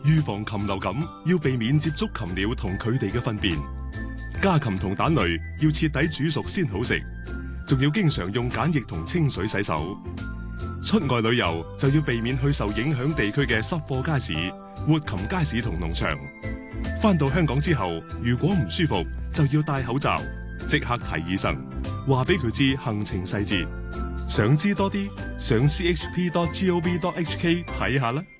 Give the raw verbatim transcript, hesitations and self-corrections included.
預防禽流感要避免接觸禽鳥同佢哋嘅糞便。家禽同蛋類要徹底煮熟先好食，仲要經常用梘液同清水洗手。出外旅遊就要避免去受影響地區嘅濕貨街市、活禽街市同農場。返到香港之後，如果唔舒服，就要戴口罩，即刻睇醫生，話俾佢知行程細節。想知多啲，上 c h p dot gov dot h k 睇下啦。